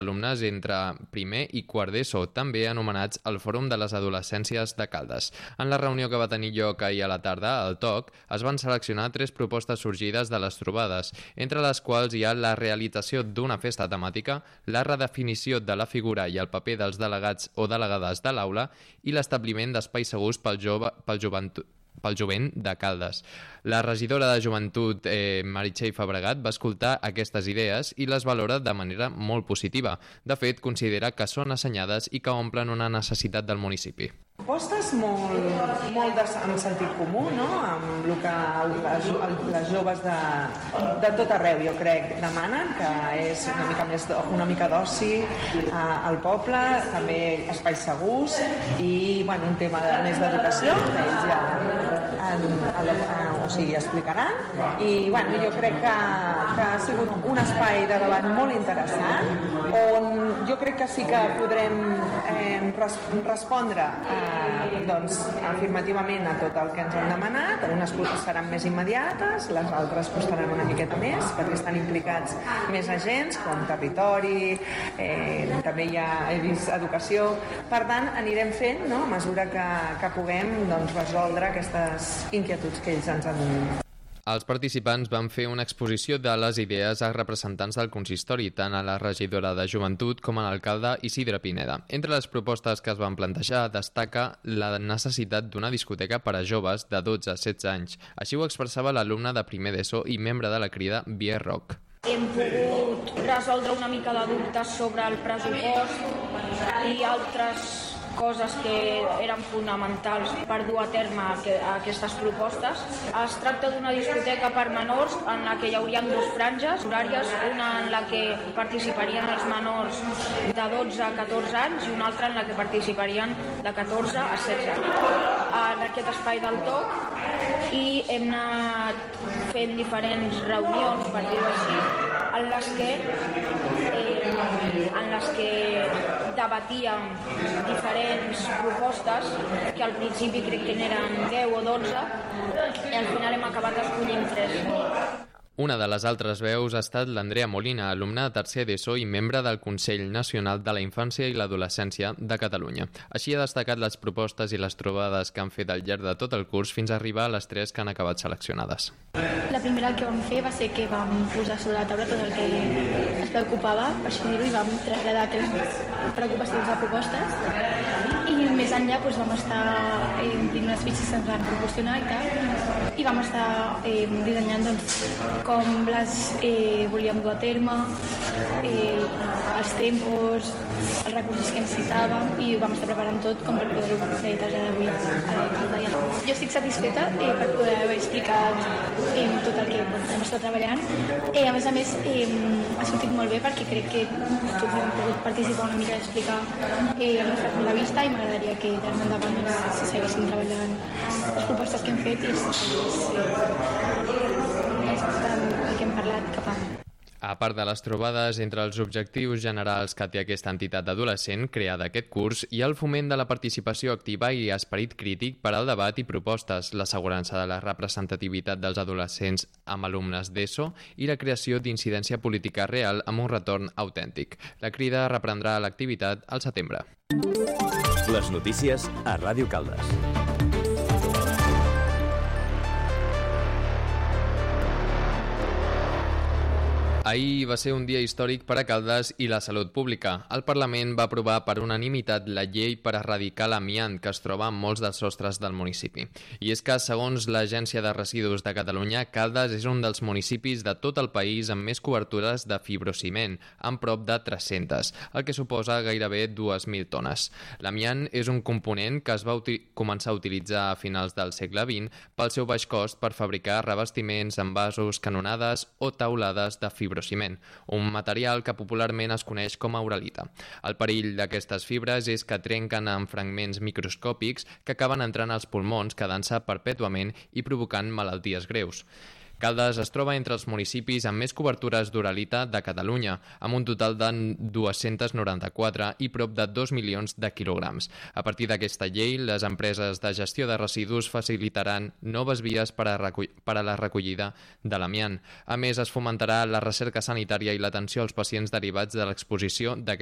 alumnes entre primer i quart d'ESO, també anomenats el Fòrum de les Adolescències de Caldes. En la reunió que va tenir lloc ahir a la tarda, al TOC, es van seleccionar 3 propostes sorgides de les trobades, entre les quals hi ha la realització d'una festa temàtica, la redefinició de la figura i el paper dels delegats o delegades de l'aula i l'establiment d'espais segurs pel jovent de Caldes. La regidora de Joventut, Meritxell Fabregat, va escoltar aquestes idees i les valora de manera molt positiva. De fet, considera que són assenyades i que omplen una necessitat del municipi. Propostes molt en sentit comú, no? Amb el que les joves de tot arreu, jo crec, demanen, que és una mica d'oci al poble, també espais segurs i un tema més d'educació, que ells ja explicaran. I jo crec que ha sigut un espai de debat molt interessant, on jo crec que sí que podrem respondre afirmativament a tot el que ens han demanat. Unes seran més immediates, les altres costaran una miqueta més, perquè estan implicats més agents, com territori, també he vist educació. Per tant, anirem fent, a mesura que puguem resoldre aquestes inquietuds que ells ens han donat. Els participants van fer una exposició de les idees a representants del consistori, tant a la regidora de Joventut com a l'alcalde Isidre Pineda. Entre les propostes que es van plantejar destaca la necessitat d'una discoteca per a joves de 12 a 16 anys. Així ho expressava l'alumne de primer d'ESO i membre de la crida Via Rock. Hem pogut resoldre una mica de dubtes sobre el pressupost i altres coses que eren fonamentals per dur a terme aquestes propostes. Es tracta d'una discoteca per menors en la que hi haurien 2 franges horàries, una en la que participarien els menors de 12 a 14 anys i una altra en la que participarien de 14 a 16 anys. En aquest espai del TOC i hem anat fent diferents reunions, per dir-ho així, en les que debatíem diferents propostes, que al principi crec que n'eren 10 o 12 i al final hem acabat escollint 3. Una de les altres veus ha estat l'Andrea Molina, alumna de tercer d'ESO i membre del Consell Nacional de la Infància i l'Adolescència de Catalunya. Així ha destacat les propostes i les trobades que han fet al llarg de tot el curs fins a arribar a les 3 que han acabat seleccionades. La primera que vam fer va ser que vam posar sobre la taula tot el que ens preocupava, per així dir-ho, i vam traslladar 3 preocupacions a propostes. I més enllà vam estar omplint unes fitxes que ens van proporcionar i tal, i vam estar dissenyant com les volíem dur a terme, els tempos, els recursos que necessitàvem, i ho vam estar preparant tot com per poder-ho traslladar avui a l'alcalde. Jo estic satisfeta per poder haver explicat tot el que hem estat treballant. A més, ha sortit molt bé perquè crec que tots hem pogut participar una mica i explicar el nostre punt de vista, i m'agradaria que d'ara endavant se seguissin treballant les propostes que hem fet i el que hem parlat cap a... A part de les trobades, entre els objectius generals que té aquesta entitat adolescent creada aquest curs hi ha el foment de la participació activa i esperit crític per al debat i propostes, l'assegurança de la representativitat dels adolescents amb alumnes d'ESO i la creació d'incidència política real amb un retorn autèntic. La crida reprendrà l'activitat al setembre. Les notícies a Ràdio Caldes. Ahir va ser un dia històric per a Caldes i la salut pública. El Parlament va aprovar per unanimitat la llei per erradicar l'amiant que es troba en molts dels sostres del municipi. I és que, segons l'Agència de Residus de Catalunya, Caldes és un dels municipis de tot el país amb més cobertures de fibrociment, amb prop de 300, el que suposa gairebé 2.000 tones. L'amiant és un component que es va començar a utilitzar a finals del segle XX pel seu baix cost per fabricar revestiments, envasos, canonades o taulades de fibrociment, un material que popularment es coneix com a uralita. El perill d'aquestes fibres és que trenquen en fragments microscòpics que acaben entrant als pulmons, quedant-se perpètuament i provocant malalties greus. Caldes es troba entre els municipis amb més cobertures d'uralita de Catalunya, amb un total de 294 i prop de 2 milions de quilograms. A partir d'aquesta llei, les empreses de gestió de residus facilitaran noves vies per a la recollida de l'amiant. A més, es fomentarà la recerca sanitària i l'atenció als pacients derivats de l'exposició d'aquest